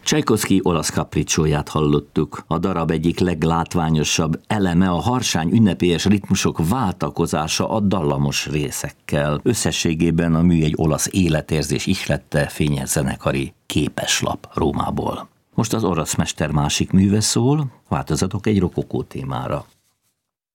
Csajkovszky olasz kapricsóját hallottuk. A darab egyik leglátványosabb eleme a harsány ünnepélyes ritmusok váltakozása a dallamos részekkel. Összességében a mű egy olasz életérzés ihlette fényes zenekari képeslap Rómából. Most az orosz mester másik műve szól, változatok egy rokokó témára.